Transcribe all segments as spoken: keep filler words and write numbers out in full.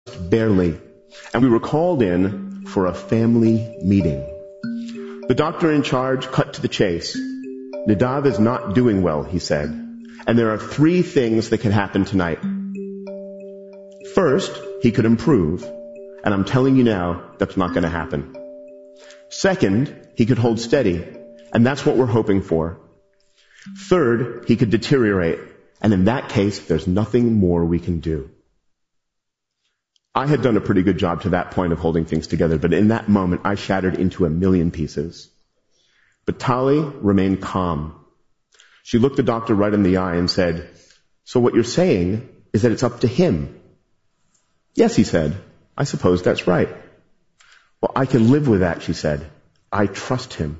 barely, and we were called in for a family meeting. The doctor in charge cut to the chase. Nadav is not doing well, he said, and there are three things that could happen tonight. First, he could improve, and I'm telling you now, that's not going to happen. Second, he could hold steady, and that's what we're hoping for. Third, he could deteriorate, and in that case, there's nothing more we can do. I had done a pretty good job to that point of holding things together, but in that moment, I shattered into a million pieces. But Tali remained calm. She looked the doctor right in the eye and said, "So what you're saying is that it's up to him?" "Yes," he said. "I suppose that's right." "Well, I can live with that," she said. "I trust him."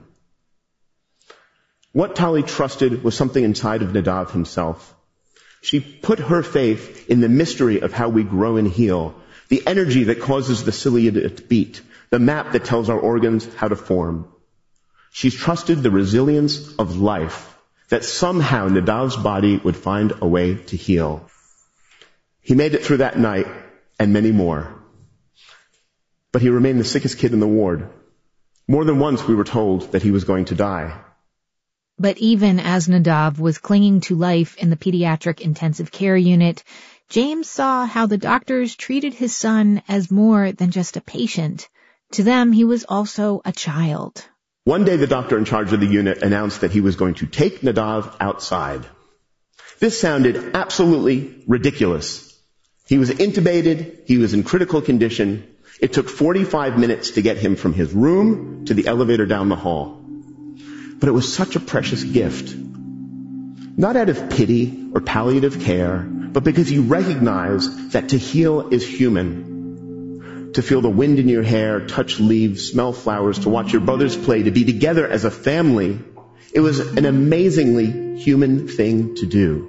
What Tali trusted was something inside of Nadav himself. She put her faith in the mystery of how we grow and heal, the energy that causes the cilia to beat, the map that tells our organs how to form. She trusted the resilience of life, that somehow Nadav's body would find a way to heal. He made it through that night, and many more. But he remained the sickest kid in the ward. More than once we were told that he was going to die. But even as Nadav was clinging to life in the pediatric intensive care unit, James saw how the doctors treated his son as more than just a patient. To them, he was also a child. One day the doctor in charge of the unit announced that he was going to take Nadav outside. This sounded absolutely ridiculous. He was intubated, he was in critical condition. It took forty-five minutes to get him from his room to the elevator down the hall. But it was such a precious gift. Not out of pity or palliative care, but because you recognize that to heal is human. To feel the wind in your hair, touch leaves, smell flowers, to watch your brothers play, to be together as a family, it was an amazingly human thing to do.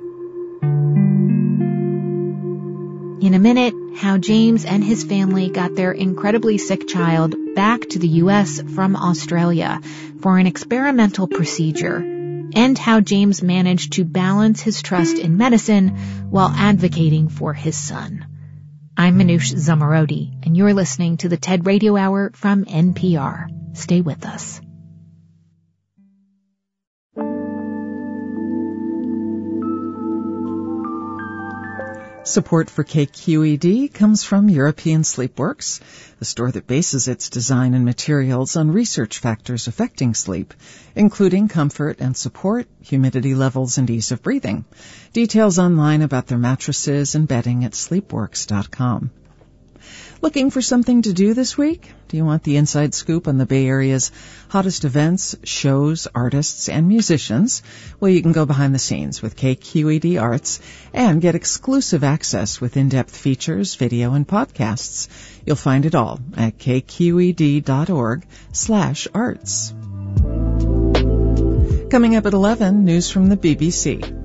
In a minute, how James and his family got their incredibly sick child back to the U S from Australia for an experimental procedure, and how James managed to balance his trust in medicine while advocating for his son. I'm Manoush Zomorodi, and you're listening to the TED Radio Hour from N P R. Stay with us. Support for K Q E D comes from European Sleepworks, the store that bases its design and materials on research factors affecting sleep, including comfort and support, humidity levels, and ease of breathing. Details online about their mattresses and bedding at sleepworks dot com. Looking for something to do this week? Do you want the inside scoop on the Bay Area's hottest events, shows, artists, and musicians? Well, you can go behind the scenes with K Q E D Arts and get exclusive access with in-depth features, video, and podcasts. You'll find it all at k q e d dot org slash arts. Coming up at eleven, news from the B B C.